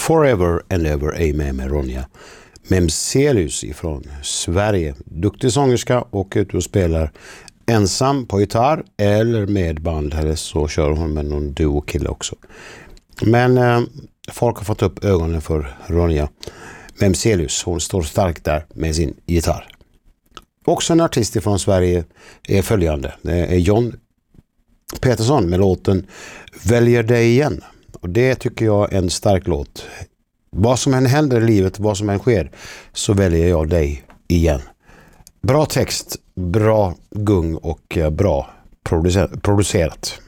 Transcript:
Forever and Ever Amen med Ronja Memselius ifrån Sverige. Duktig sångerska och ute och spelar ensam på gitarr eller med band, eller så kör hon med någon duo-kille också. Men folk har fått upp ögonen för Ronja Memselius. Hon står starkt där med sin gitarr. Också en artist från Sverige är följande. Det är John Petersson med låten Väljer dig igen. Och det tycker jag är en stark låt. Vad som än händer i livet, vad som än sker, så väljer jag dig igen. Bra text, bra gung och bra producerat.